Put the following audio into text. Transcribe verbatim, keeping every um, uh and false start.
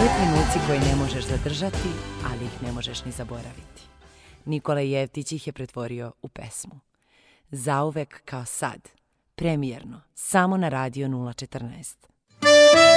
Ovi trenuci koje ne možeš zadržati, ali ih ne možeš ni zaboraviti. Nikola Jevtić ih je pretvorio u pesmu. Zauvek kao sad, premijerno, samo na Radio nula četrnaest.